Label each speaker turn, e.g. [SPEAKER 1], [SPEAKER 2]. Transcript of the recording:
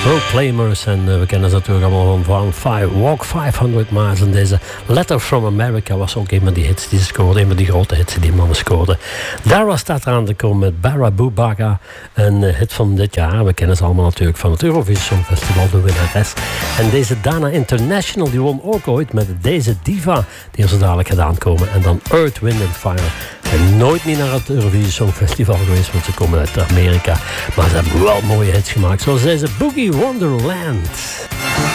[SPEAKER 1] Proclaimers. En we kennen ze natuurlijk allemaal van Walk 500 Miles. En deze Letter from America was ook een van die hits die ze scoorden. Een van die grote hits die mannen scoorden. Dara staat eraan te komen met Barabu Baga. Een hit van dit jaar. We kennen ze allemaal natuurlijk van het Eurovisie Songfestival, de winnares. En deze Dana International die won ook ooit met deze diva die er zo dadelijk gedaan komen. En dan Earth, Wind and Fire. En nooit niet naar het Eurovisie Songfestival geweest, want ze komen uit Amerika. Maar ze hebben wel mooie hits gemaakt, zoals deze Boogie Wonderland.